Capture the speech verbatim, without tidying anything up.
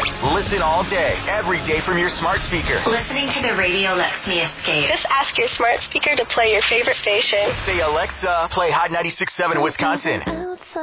Listen all day, every day from your smart speaker. Listening to the radio lets me escape. Just ask your smart speaker to play your favorite station. Say, Alexa, play Hot ninety-six point seven Wisconsin.